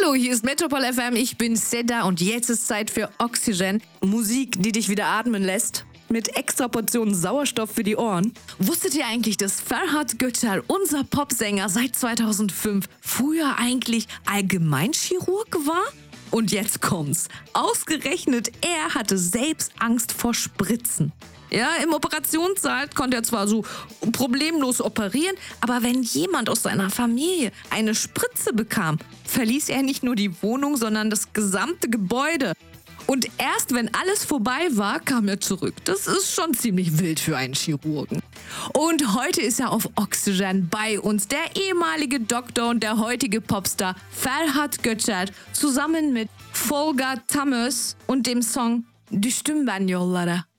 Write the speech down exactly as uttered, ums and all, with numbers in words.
Hallo, hier ist Metropol F M, ich bin Seda und jetzt ist Zeit für Oxygen. Musik, die dich wieder atmen lässt. Mit extra Portionen Sauerstoff für die Ohren. Wusstet ihr eigentlich, dass Ferhat Göçer, unser Popsänger seit zweitausendfünf, früher eigentlich Allgemeinchirurg war? Und jetzt kommt's. Ausgerechnet er hatte selbst Angst vor Spritzen. Ja, im Operationssaal konnte er zwar so problemlos operieren, aber wenn jemand aus seiner Familie eine Spritze bekam, verließ er nicht nur die Wohnung, sondern das gesamte Gebäude. Und erst wenn alles vorbei war, kam er zurück. Das ist schon ziemlich wild für einen Chirurgen. Und heute ist er auf Oxygen bei uns, der ehemalige Doktor und der heutige Popstar Ferhat Göçer, zusammen mit Volga Tamöz und dem Song Düştüm ben yollara.